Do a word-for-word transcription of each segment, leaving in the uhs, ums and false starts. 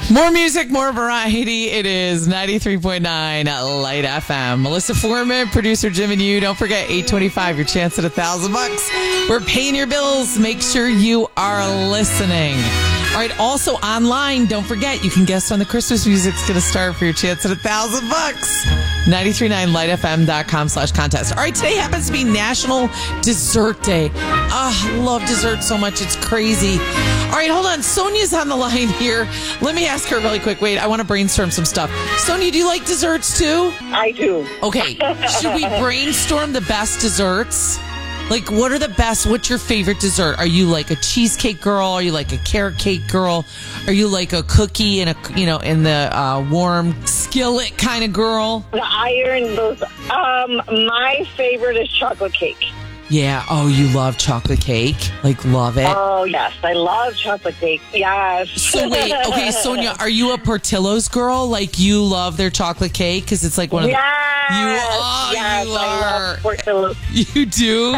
More music, more variety. It is ninety-three point nine Light F M. Melissa Foreman, producer Jim and you. Don't forget, eight twenty-five, your chance at a thousand bucks. We're paying your bills. Make sure you are listening. All right, also online, don't forget, you can guess when the Christmas music's going to start for your chance at a thousand bucks. ninety-three point nine light f m dot com slash contest. All right, today happens to be National Dessert Day. Ah, I love dessert so much. It's crazy. All right, hold on. Sonia's on the line here. Let me ask her really quick. Wait, I want to brainstorm some stuff. Sonia, do you like desserts too? I do. Okay, should we brainstorm the best desserts? Like, what are the best? What's your favorite dessert? Are you like a cheesecake girl? Are you like a carrot cake girl? Are you like a cookie in a, you know, in the uh, warm skillet kind of girl? The iron, those. Um, my favorite is chocolate cake. Yeah. Oh, you love chocolate cake? Like, love it? Oh, yes. I love chocolate cake. Yes. So, wait. Okay, Sonia, are you a Portillo's girl? Like, you love their chocolate cake? Because it's like one of yes. the... You are. Yes, you I are. love Portillo's. You do?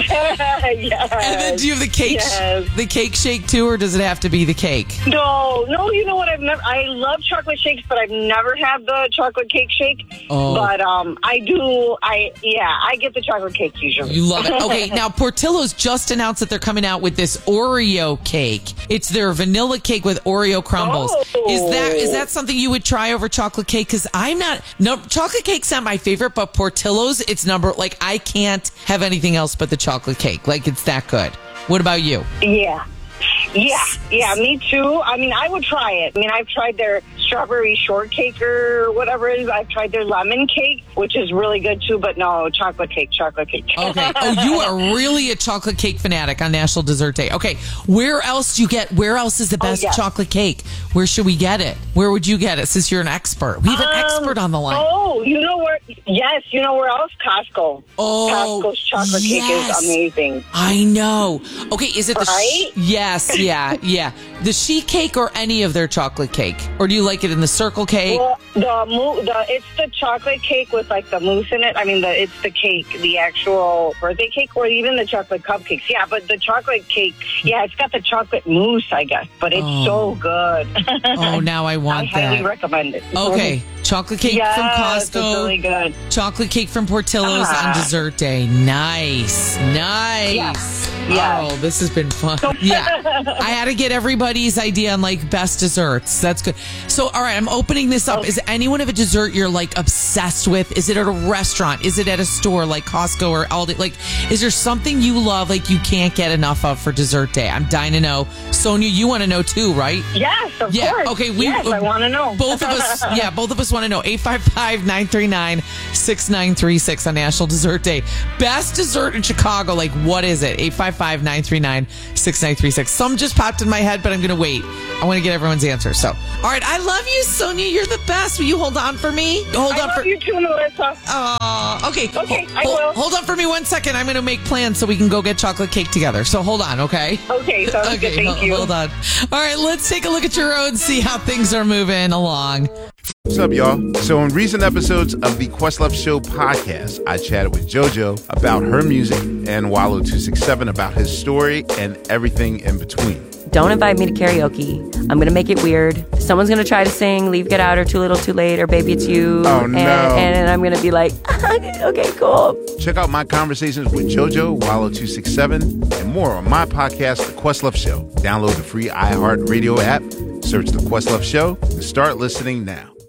Yes. And then do you have the cake, yes. the cake shake too, or does it have to be the cake? No, no. You know what? I've never. I love chocolate shakes, but I've never had the chocolate cake shake. Oh. But um, I do. I yeah, I get the chocolate cake usually. You love it. Okay, now Portillo's just announced that they're coming out with this Oreo cake. It's their vanilla cake with Oreo crumbles. Oh. Is that is that something you would try over chocolate cake? Because I'm not. No, chocolate cake's not my favorite, but Portillo's, it's number like I can't have anything else but the chocolate cake. Like it's that good. What about you? Yeah. Yeah, yeah, me too. I mean, I would try it. I mean, I've tried their strawberry shortcake or whatever it is. I've tried their lemon cake, which is really good too, but no, chocolate cake, chocolate cake. Okay. Oh, you are really a chocolate cake fanatic on National Dessert Day. Okay. Where else do you get, where else is the best oh, yes. chocolate cake? Where should we get it? Where would you get it since you're an expert? We have an um, expert on the line. Oh, you know where, yes, you know where else? Costco. Oh, Costco's chocolate yes. cake is amazing. I know. Okay, is it the, right? sh- yes, yeah, yeah. The sheet cake or any of their chocolate cake? Or do you like it in the circle cake? Well, the, mo- the it's the chocolate cake with like the mousse in it. I mean, the it's the cake, the actual birthday cake, or even the chocolate cupcakes. Yeah, but the chocolate cake, yeah, it's got the chocolate mousse, I guess. But it's oh. so good. Oh, now I want I that. I highly recommend it. Okay. Chocolate cake yes, from Costco. It's really good. Chocolate cake from Portillo's ah. on Dessert Day. Nice. Nice. Yes. Yes. Oh, this has been fun. Yeah. I had to get everybody's idea on like best desserts. That's good. So, all right, I'm opening this up. Okay. Is anyone of a dessert you're like obsessed with? Is it at a restaurant? Is it at a store like Costco or Aldi? Like, is there something you love like you can't get enough of for Dessert Day? I'm dying to know. Sonia, you want to know too, right? Yes, of yeah. course. Okay. We, yes, I want to know. Both of us, yeah, both of us want to know. eight five five, nine three nine, six nine three six on National Dessert Day. Best dessert in Chicago, like what is it? eight five five, nine three nine, six nine three six. Some just popped in my head, but I'm going to wait. I want to get everyone's answer. So, all right, I love you, Sonia. You're the best. Will you hold on for me? Hold I on love for you too, Melissa. Oh, okay. Okay, hold, I will. Hold on for me one second. I'm going to make plans so we can go get chocolate cake together. So hold on, okay? Okay, sounds okay, good. Thank hold, you. Hold on. All right, let's take a look at your road, see how things are moving along. What's up, y'all? So in recent episodes of the Questlove Show podcast, I chatted with JoJo about her music and Wallow two six seven about his story and everything in between. Don't invite me to karaoke. I'm going to make it weird. Someone's going to try to sing Leave, Get Out, or Too Little, Too Late, or Baby It's You. Oh, no. And, and I'm going to be like, okay, cool. Check out my conversations with JoJo, Wallow two six seven, and more on my podcast, The Questlove Show. Download the free iHeartRadio app, search The Questlove Show, and start listening now.